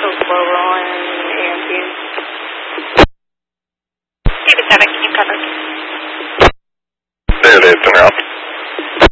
Rowan and you. David 7, can you cover? David 8 now.